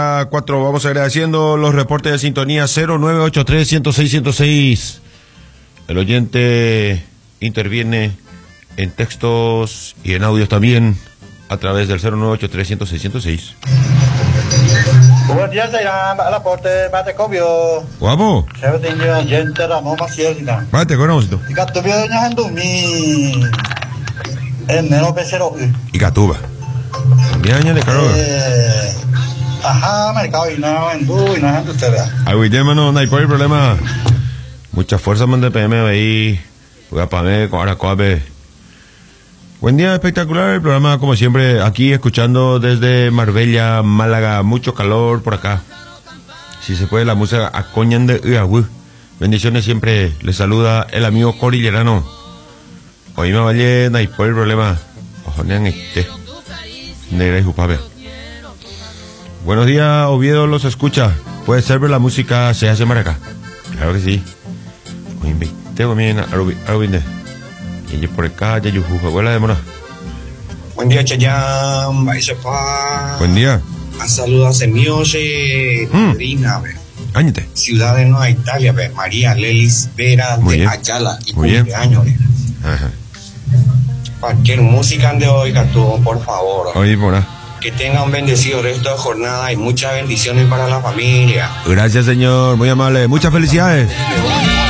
4, vamos agradeciendo los reportes de sintonía 0983-106-106. El oyente interviene en textos y en audios también a través del 0983-106-106. Buen día, al aporte, bate cobio. Guapo. Se ve tenía gente la no más cierta. Bate, conozco. Y que tuve doña Hendumi. En menos pesero. Y Catuba. 10 años de calor. Ajá, mercado y no vendú y no es usted vea. Ay, güey, hermano, no hay por el problema. Mucha fuerza, man, de PM ahí. Voy a pagar con ahora coabe. Buen día, espectacular el programa, como siempre, aquí escuchando desde Marbella, Málaga, mucho calor por acá. Si se puede, la música a coñan de Uahu. Bendiciones siempre, les saluda el amigo Corillerano. Hoy me vaya, no hay por el problema. Ojo, nean este. Negra y jupabe. Buenos días, Oviedo los escucha. Puede ser ver la música se hace maraca. Claro que sí. Hoy me tengo bien Arubinde. Y por acá ya yo jugo abuela de mona. Buen día, Chayam, Baisepa. Buen día. A saludos a Miose, Rina, Áñete. Ciudad de Nueva Italia, María Lelis Vera Muy de bien. Ayala y Muy bien. cumpleaños. Ajá. Cualquier música de hoy, Catú, por favor. Oye, mona. Que tenga un bendecido resto de jornada y muchas bendiciones para la familia. Gracias, señor. Muy amable. Muchas felicidades.